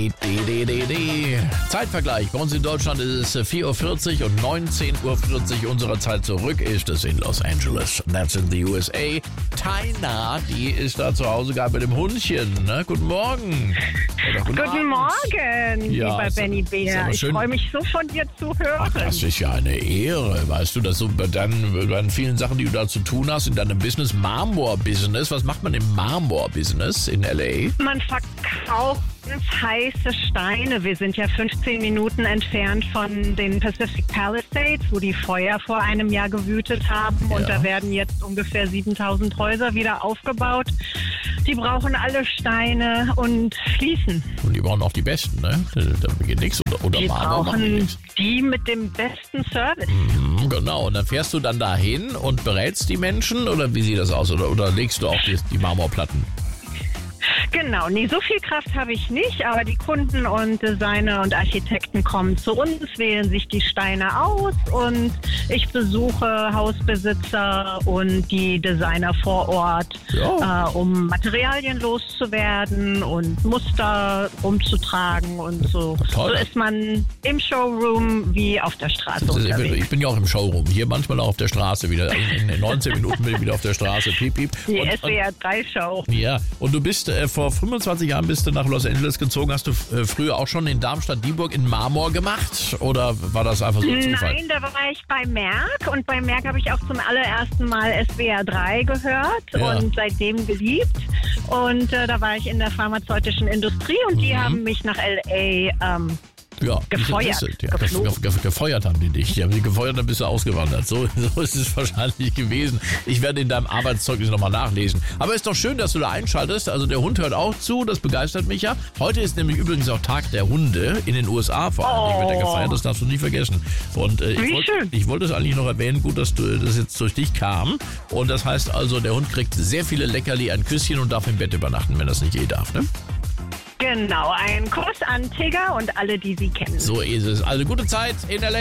Zeitvergleich. Bei uns in Deutschland ist es 4:40 und 19:40 unserer Zeit zurück ist es in Los Angeles. That's in the USA. Taina, die ist da zu Hause gerade mit dem Hundchen. Ne? Guten Morgen. Guten Morgen, Ja, lieber Benny Bär. Ich schön. freue mich so von dir zu hören. Ach, das ist ja eine Ehre, weißt du, dass du bei deinen vielen Sachen, die du da zu tun hast, in deinem Business, Marmor-Business, was macht man im Marmor-Business in L.A.? Man verkauft heiße Steine. Wir sind ja 15 Minuten entfernt von den Pacific Palisades, wo die Feuer vor einem Jahr gewütet haben. Ja. Und da werden jetzt ungefähr 7000 Häuser wieder aufgebaut. Die brauchen alle Steine und Fliesen. Und die brauchen auch die besten, ne? Da geht nichts oder Die Marmor machen die brauchen nichts. die mit dem besten Service. Genau, und dann fährst du dann dahin und berätst die Menschen oder wie sieht das aus? Oder legst du auch die Marmorplatten? Genau, nee, so viel Kraft habe ich nicht, aber die Kunden und Designer und Architekten kommen zu uns, wählen sich die Steine aus und ich besuche Hausbesitzer und die Designer vor Ort, Ja. um Materialien loszuwerden und Muster umzutragen und so. Toll. So ist man im Showroom wie auf der Straße unterwegs. Ich bin ja auch im Showroom, hier manchmal auch auf der Straße wieder. In 19 Minuten bin ich wieder auf der Straße. Piep, piep. Die Und- SWR 3 Show. Ja, und du bist vor 25 Jahren bist du nach Los Angeles gezogen. Hast du früher auch schon in Darmstadt-Dieburg in Marmor gemacht? Oder war das einfach so ein Zufall? Nein, da war ich bei Merck und bei Merck habe ich auch zum allerersten Mal SWR 3 gehört Ja. und seitdem geliebt. Und da war ich in der pharmazeutischen Industrie und die haben mich nach L.A. Ja, Gefeuert. Gefeuert haben die dich. Die haben dich gefeuert, dann bist du ausgewandert. So ist es wahrscheinlich gewesen. Ich werde in deinem Arbeitszeugnis nochmal nachlesen. Aber ist doch schön, dass du da einschaltest. Also der Hund hört auch zu, das begeistert mich ja. Heute ist nämlich übrigens auch Tag der Hunde in den USA vor allem. Wird der gefeiert, das darfst du nie vergessen. Und ich wollte es eigentlich noch erwähnen, gut, dass das jetzt durch dich kam. Und das heißt also, der Hund kriegt sehr viele Leckerli, ein Küsschen und darf im Bett übernachten, wenn das nicht darf, ne? Genau, ein Kuss an Tigger und alle, die sie kennen. So ist es. Also gute Zeit in LA.